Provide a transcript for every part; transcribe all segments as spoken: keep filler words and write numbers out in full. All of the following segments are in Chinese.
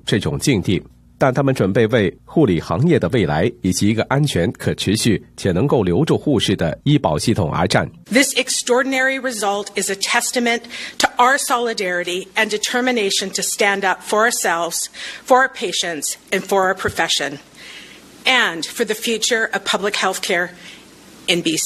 这种境地，但他们准备为护理行业的未来以及一个安全、可持续且能够留住护士的医保系统而战。 This extraordinary result is a testament to our solidarity and determination to stand up for ourselves, for our patients, and for our profession, and for the future of public health care in B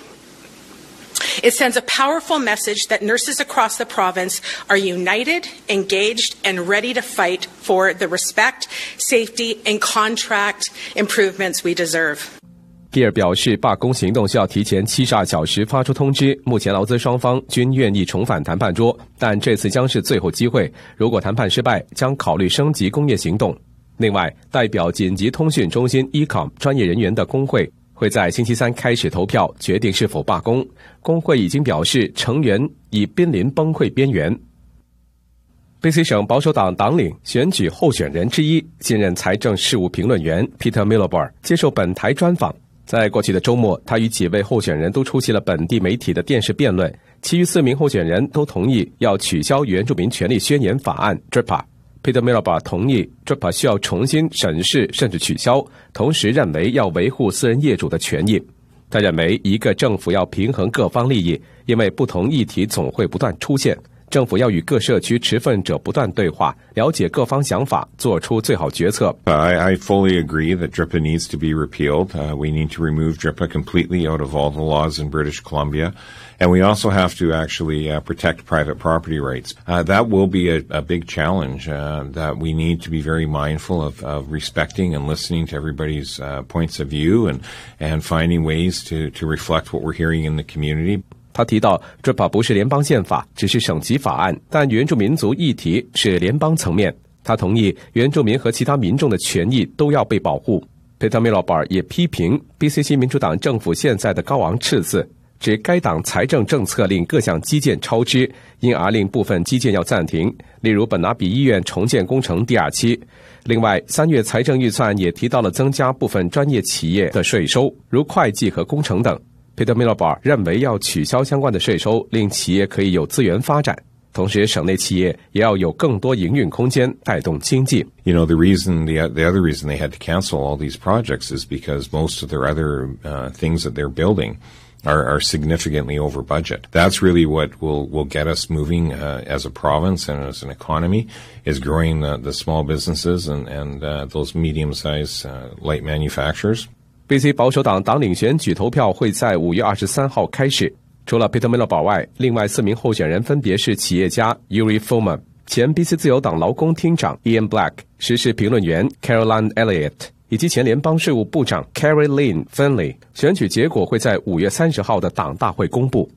C.It sends a powerful message that nurses across the province are united, engaged, and ready to fight for the respect, safety, and contract improvements we deserve. 比尔表示，罢工行动需要提前七十二小时发出通知。目前劳资双方均愿意重返谈判桌，但这次将是最后机会。如果谈判失败，将考虑升级工业行动。另外，代表紧急通讯中心 E C O M 专业人员的工会会在星期三开始投票，决定是否罢工。工会已经表示，成员已濒临崩溃边缘。B C 省保守党党领选举候选人之一、现任财政事务评论员 Peter Miliband 接受本台专访。在过去的周末，他与几位候选人都出席了本地媒体的电视辩论，其余四名候选人都同意要取消原住民权利宣言法案 D R I P A。Peter Miliband 同意 D R I P A 需要重新审视甚至取消，同时认为要维护私人业主的权益。他认为一个政府要平衡各方利益，因为不同议题总会不断出现，政府要与各社区持份者不断对话，了解各方想法，做出最好决策。 I, I fully agree that D R I P A needs to be repealed. Uh, we need to remove D R I P A completely out of all the laws in British Columbia.And we also have to actually uh, protect private property rights. Uh, that will be a, a big challenge uh, that we need to be very mindful of, of respecting and listening to everybody's uh, points of view and, and finding ways to, to reflect what we're hearing in the community. 他提到 D R I P A 不是联邦宪法，只是省级法案，但原住民族议题是联邦层面。他同意原住民和其他民众的权益都要被保护。Peter Miliband 也批评 B C 新民主党政府现在的高昂赤字，指该党财政政策令各项基建超支，因而令部分基建要暂停，例如本拿比医院重建工程第二期。另外，三月财政预算也提到了增加部分专业企业的税收，如会计和工程等。Peter Miliband 认为要取消相关的税收，令企业可以有资源发展。同时，省内企业也要有更多营运空间，带动经济。 You know, the reason, the, the other reason they had to cancel all these projects is because most of their other uh, things that they're building Are, are significantly over budget. That's really what will, will get us moving uh, as a province and as an economy, is growing the, the small businesses and, and uh, those medium-sized uh, light manufacturers. B C 保守党党领选举投票会在五月二十三号开始。除了 Peter Miliband 外，另外四名候选人分别是企业家 Yuri Fulmer、前 B C 自由党劳工厅长 Ian Black、时事评论员 Caroline Elliott以及前联邦税务部长 Carrie Lynn Finley。 选举结果会在五月三十号的党大会公布。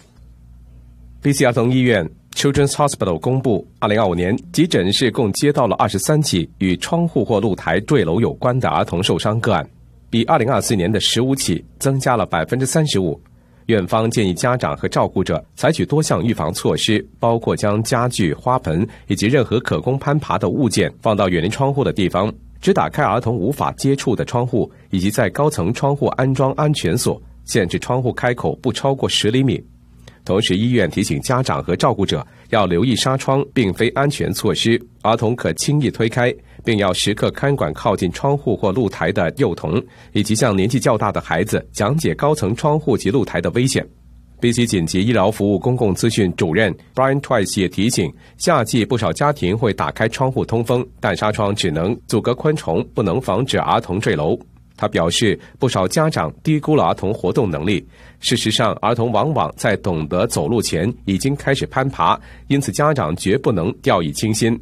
B C 儿童医院 Children's Hospital 公布二零二五年急诊室共接到了二十三起与窗户或露台坠楼有关的儿童受伤个案，比二零二四年的十五起增加了 百分之三十五。 院方建议家长和照顾者采取多项预防措施，包括将家具、花盆以及任何可供攀爬的物件放到远离窗户的地方，只打开儿童无法接触的窗户，以及在高层窗户安装安全锁，限制窗户开口不超过十厘米。同时，医院提醒家长和照顾者要留意纱窗并非安全措施，儿童可轻易推开，并要时刻看管靠近窗户或露台的幼童，以及向年纪较大的孩子讲解高层窗户及露台的危险。B C 紧急医疗服务公共资讯主任 Brian Twice 也提醒，夏季不少家庭会打开窗户通风，但纱窗只能阻隔昆虫，不能防止儿童坠楼。他表示，不少家长低估了儿童活动能力。事实上，儿童往往在懂得走路前已经开始攀爬，因此家长绝不能掉以轻心。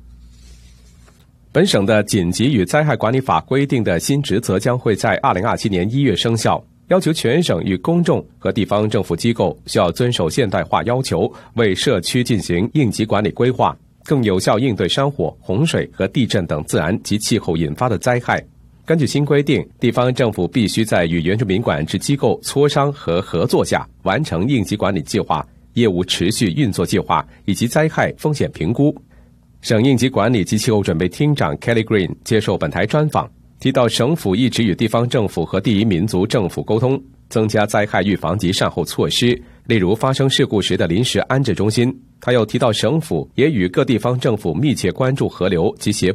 本省的紧急与灾害管理法规定的新职责将会在二零二七年一月生效，要求全省与公众和地方政府机构需要遵守现代化要求，为社区进行应急管理规划，更有效应对山火、洪水和地震等自然及气候引发的灾害。根据新规定，地方政府必须在与原住民管制机构磋商和合作下，完成应急管理计划、业务持续运作计划以及灾害风险评估。省应急管理及气候准备厅长 Kelly Green 接受本台专访，提到省府一直与地方政府和第一民族政府沟通，增加灾害预防及善后措施，例如发生事故时的临时安置中心。他又提到，省府也与各地方政府密切关注河流及协